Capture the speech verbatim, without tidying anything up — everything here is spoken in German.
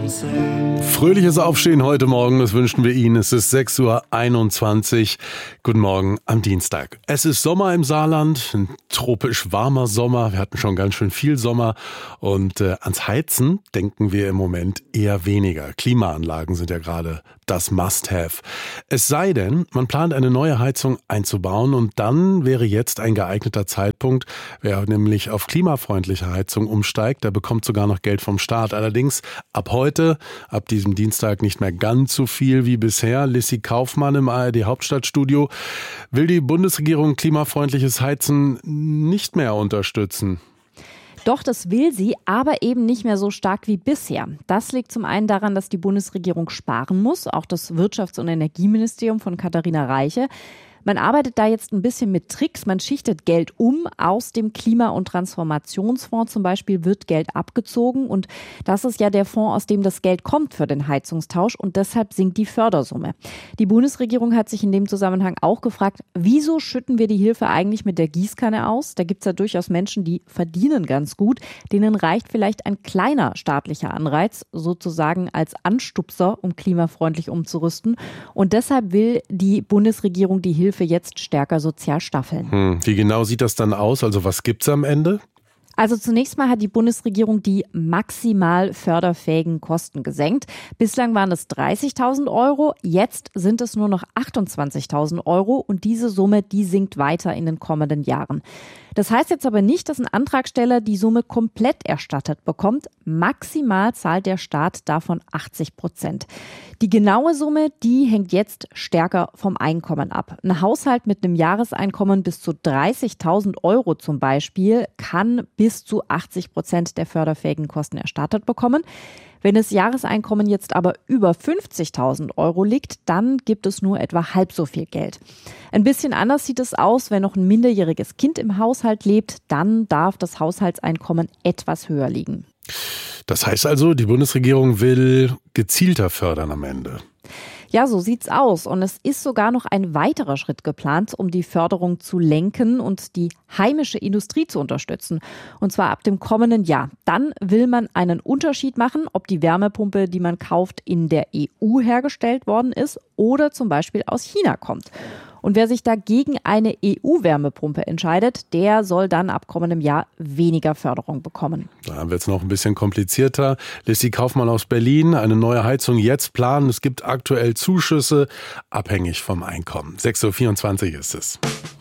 Fröhliches Aufstehen heute Morgen, das wünschen wir Ihnen. Es ist sechs Uhr einundzwanzig. Guten Morgen am Dienstag. Es ist Sommer im Saarland, ein tropisch warmer Sommer. Wir hatten schon ganz schön viel Sommer und äh, ans Heizen denken wir im Moment eher weniger. Klimaanlagen sind ja gerade das Must-Have. Es sei denn, man plant eine neue Heizung einzubauen und dann wäre jetzt ein geeigneter Zeitpunkt, wer nämlich auf klimafreundliche Heizung umsteigt, der bekommt sogar noch Geld vom Staat. Allerdings ab heute, ab diesem Dienstag nicht mehr ganz so viel wie bisher. Lissy Kaufmann im A R D Hauptstadtstudio. Will die Bundesregierung klimafreundliches Heizen nicht mehr unterstützen? Doch, das will sie, aber eben nicht mehr so stark wie bisher. Das liegt zum einen daran, dass die Bundesregierung sparen muss, auch das Wirtschafts- und Energieministerium von Katharina Reiche. Man arbeitet da jetzt ein bisschen mit Tricks. Man schichtet Geld um. Aus dem Klima- und Transformationsfonds zum Beispiel wird Geld abgezogen. Und das ist ja der Fonds, aus dem das Geld kommt für den Heizungstausch. Und deshalb sinkt die Fördersumme. Die Bundesregierung hat sich in dem Zusammenhang auch gefragt, wieso schütten wir die Hilfe eigentlich mit der Gießkanne aus? Da gibt es ja durchaus Menschen, die verdienen ganz gut. Denen reicht vielleicht ein kleiner staatlicher Anreiz, sozusagen als Anstupser, um klimafreundlich umzurüsten. Und deshalb will die Bundesregierung die Hilfe jetzt stärker sozial staffeln. Hm, wie genau sieht das dann aus? Also was gibt's am Ende? Also zunächst mal hat die Bundesregierung die maximal förderfähigen Kosten gesenkt. Bislang waren es dreißigtausend Euro, jetzt sind es nur noch achtundzwanzigtausend Euro und diese Summe, die sinkt weiter in den kommenden Jahren. Das heißt jetzt aber nicht, dass ein Antragsteller die Summe komplett erstattet bekommt. Maximal zahlt der Staat davon achtzig Prozent. Die genaue Summe, die hängt jetzt stärker vom Einkommen ab. Ein Haushalt mit einem Jahreseinkommen bis zu dreißigtausend Euro zum Beispiel kann bis zu achtzig Prozent der förderfähigen Kosten erstattet bekommen. Wenn das Jahreseinkommen jetzt aber über fünfzigtausend Euro liegt, dann gibt es nur etwa halb so viel Geld. Ein bisschen anders sieht es aus, wenn noch ein minderjähriges Kind im Haushalt lebt, dann darf das Haushaltseinkommen etwas höher liegen. Das heißt also, die Bundesregierung will gezielter fördern am Ende. Ja, so sieht's aus. Und es ist sogar noch ein weiterer Schritt geplant, um die Förderung zu lenken und die heimische Industrie zu unterstützen. Und zwar ab dem kommenden Jahr. Dann will man einen Unterschied machen, ob die Wärmepumpe, die man kauft, in der E U hergestellt worden ist oder zum Beispiel aus China kommt. Und wer sich dagegen eine E U-Wärmepumpe entscheidet, der soll dann ab kommendem Jahr weniger Förderung bekommen. Da wird es noch ein bisschen komplizierter. Lissy Kaufmann aus Berlin, eine neue Heizung jetzt planen. Es gibt aktuell Zuschüsse, abhängig vom Einkommen. sechs Uhr vierundzwanzig ist es.